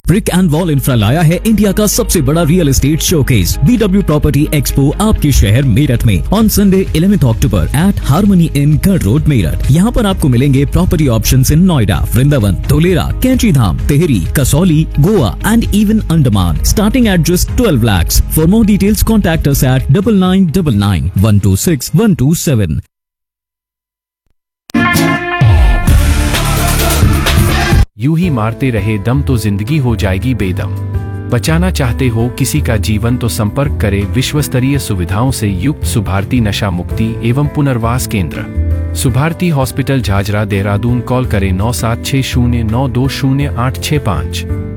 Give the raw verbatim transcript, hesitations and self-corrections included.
Brick and wall infra लाया है India का सबसे बड़ा real estate showcase B W property expo आपके शहर मेरठ में on Sunday eleventh October eight harmony in गढ़ रोड मेरठ। यहाँ पर आपको मिलेंगे प्रॉपर्टी ऑप्शंस इन नोएडा, वृंदावन, धोलेरा, कैंची धाम, Tehri, Kasauli, Goa and even Andaman starting at just twelve lakhs. For more details contact us at double nine double nine one two six one two seven. यूं ही मारते रहे दम तो जिंदगी हो जाएगी बेदम। बचाना चाहते हो किसी का जीवन तो संपर्क करें विश्वस्तरीय सुविधाओं से युक्त सुभारती नशा मुक्ति एवं पुनर्वास केंद्र, सुभारती हॉस्पिटल, झाझरा, देहरादून। कॉल करें नौ सात छह शून्य नौ दो शून्य आठ छह पाँच।